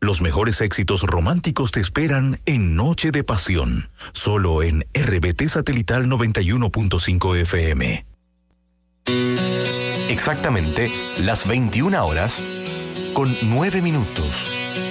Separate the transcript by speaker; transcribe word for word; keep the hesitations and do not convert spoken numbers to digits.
Speaker 1: Los mejores éxitos románticos te esperan en Noche de Pasión, solo en R B T Satelital noventa y uno punto cinco F M.
Speaker 2: Exactamente las veintiuna horas con nueve minutos.